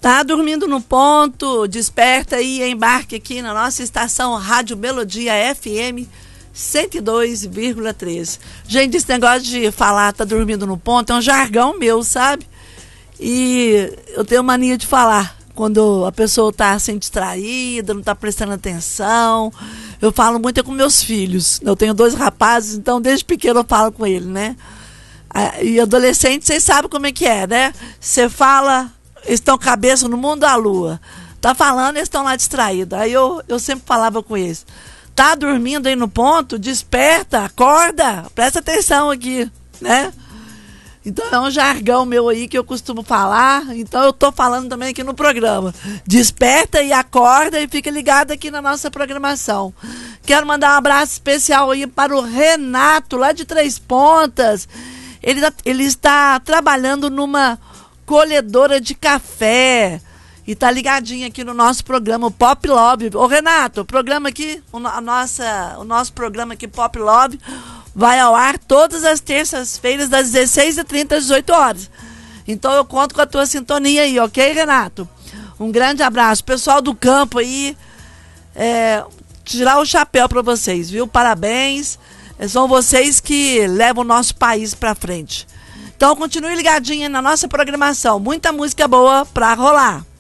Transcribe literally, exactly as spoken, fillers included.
Tá dormindo no ponto, desperta e embarque aqui na nossa estação Rádio Melodia F M cento e dois vírgula três. Gente, esse negócio de falar tá dormindo no ponto é um jargão meu, sabe? E eu tenho mania de falar quando a pessoa tá assim distraída, não tá prestando atenção. Eu falo muito é com meus filhos. Eu tenho dois rapazes, então desde pequeno eu falo com ele, né? E adolescente, vocês sabem como é que é, né? Você fala, eles estão cabeça no mundo da lua. Tá falando, eles estão lá distraídos. Aí eu, eu sempre falava com eles. Tá dormindo aí no ponto? Desperta, acorda, presta atenção aqui, né? Então é um jargão meu aí que eu costumo falar. Então eu tô falando também aqui no programa. Desperta e acorda e fica ligado aqui na nossa programação. Quero mandar um abraço especial aí para o Renato, lá de Três Pontas. Ele, ele está trabalhando numa colhedora de café e tá ligadinho aqui no nosso programa, o Pop Love. Ô Renato, o programa aqui, o, a nossa, o nosso programa aqui, Pop Love, vai ao ar todas as terças-feiras, das dezesseis e trinta às dezoito horas. Então eu conto com a tua sintonia aí, ok, Renato? Um grande abraço. Pessoal do campo aí, é, tirar o chapéu para vocês, viu? Parabéns. São vocês que levam o nosso país para frente. Então continue ligadinha na nossa programação. Muita música boa para rolar.